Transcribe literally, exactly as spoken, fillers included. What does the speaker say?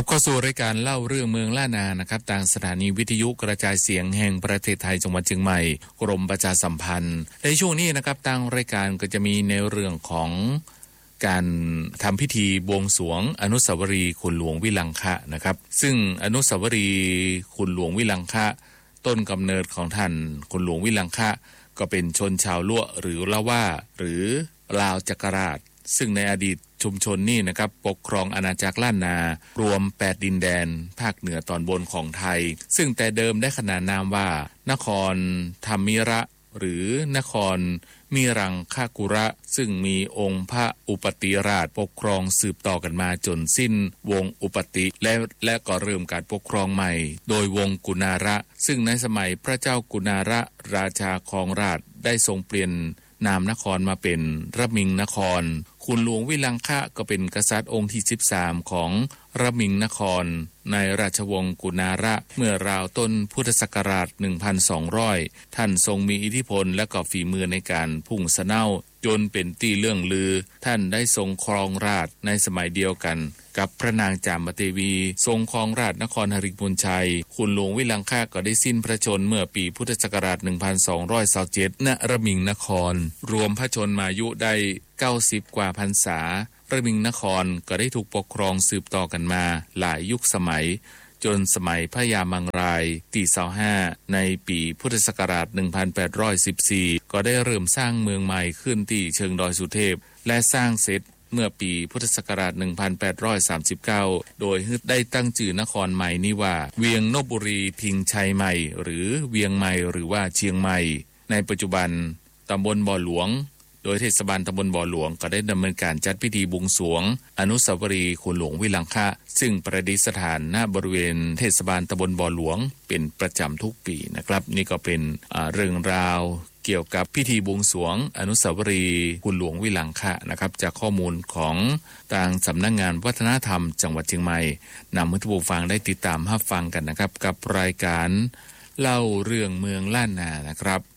บเข้าสู่รายการเล่าเรื่องเมืองล้านนานะครับทางสถานีวิทยุกระจายเสียงแห่งประเทศไทยจังหวัดเชียงใหม่กรมประชาสัมพันธ์ในช่วงนี้นะครับทางรายการก็จะมีในเรื่องของการทำพิธีบวงสรวงอนุสาวรีย์ขุนหลวงวิลังคะนะครับซึ่งอนุสาวรีย์ขุนหลวงวิลังคะต้นกำเนิดของท่านขุนหลวงวิลังคะก็เป็นชนชาวลั่วหรือละว่าหรือลาวจักราชซึ่งในอดีตชุมชนนี่นะครับปกครองอาณาจักรล้านนารวมแปดดินแดนภาคเหนือตอนบนของไทยซึ่งแต่เดิมได้ขนานนามว่านครธรรมิระหรือนครมิรังคกุระซึ่งมีองค์พระอุปติราชปกครองสืบต่อกันมาจนสิ้นวงอุปติและและก็เริ่มการปกครองใหม่โดยวงกุณาระซึ่งในสมัยพระเจ้ากุณาระราชาครองราชย์ได้ทรงเปลี่ยนนามนครมาเป็นระมิงนครขุนหลวงวิลังคะก็เป็นกษัตริย์องค์ที่สิบสามของระมิงนครในราชวงศ์กุณาระเมื่อราวต้นพุทธศักราช หนึ่งพันสองร้อย ท่านทรงมีอิทธิพลและก็ฝีมือในการพุ่งสะเน่าจนเป็นที่เรื่องลือท่านได้ทรงครองราชย์ในสมัยเดียวกันกับพระนางจามเทวีทรงครองราชย์นครหริพุนชัยขุนหลวงวิลังคะก็ได้สิ้นพระชนม์เมื่อปีพุทธศักราช หนึ่งพันสองร้อยยี่สิบเจ็ด ณ ระมิงนครรวมพระชนมายุได้เก้าสิบกว่าพรรษาระมิงนครก็ได้ถูกปกครองสืบต่อกันมาหลายยุคสมัยจนสมัยพระยามังรายที่ยี่สิบห้าในปีพุทธศักราช หนึ่งพันแปดร้อยสิบสี่ ก็ได้เริ่มสร้างเมืองใหม่ขึ้นที่เชิงดอยสุเทพและสร้างเสร็จเมื่อปีพุทธศักราช หนึ่งพันแปดร้อยสามสิบเก้า โดยได้ตั้งชื่อนครใหม่นี้ว่าเวียงนบุรีพิงชัยใหม่หรือเวียงใหม่หรือว่าเชียงใหม่ในปัจจุบันตำบลบ่อหลวงโดยเทศบาลตำบลบ่อหลวงก็ได้ดำเนินการจัดพิธีบวงสรวงอนุสาวรีย์ขุนหลวงวิลังคะซึ่งประดิษฐานณบริเวณเทศบาลตำบลบ่อหลวงเป็นประจำทุกปีนะครับนี่ก็เป็นเรื่องราวเกี่ยวกับพิธีบวงสรวงอนุสาวรีย์ขุนหลวงวิลังคะนะครับจากข้อมูลของทางสำนักงานวัฒนธรรมจังหวัดเชียงใหม่นำให้ทุกผู้ฟังได้ติดตามรับฟังกันนะครับกับรายการเล่าเรื่องเมืองล้านนานะครับ